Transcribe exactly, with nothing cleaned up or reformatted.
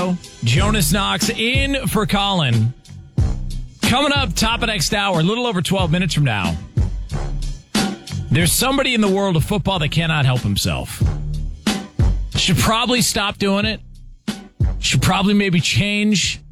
show. Jonas Knox in for Colin. Coming up, top of next hour, a little over twelve minutes from now. There's somebody in the world of football that cannot help himself. Should probably stop doing it. Should probably maybe change